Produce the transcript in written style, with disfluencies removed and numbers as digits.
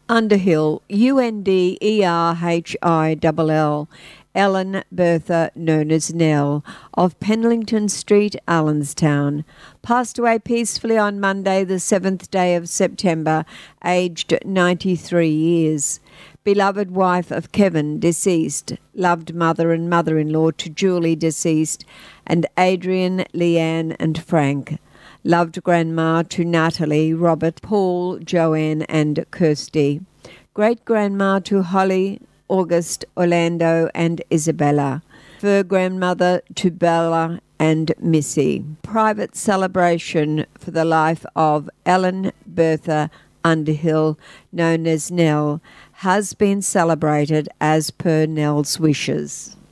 Underhill, Underhill, Ellen Bertha, known as Nell, of Penlington Street, Allenstown, passed away peacefully on Monday, the 7th day of September, aged 93 years. Beloved wife of Kevin, deceased, loved mother and mother-in-law to Julie, deceased, and Adrian, Leanne and Frank. Loved grandma to Natalie, Robert, Paul, Joanne and Kirsty. Great-grandma to Holly, August, Orlando and Isabella. Fur grandmother to Bella and Missy. Private celebration for the life of Ellen Bertha Underhill, known as Nell, has been celebrated as per Nell's wishes.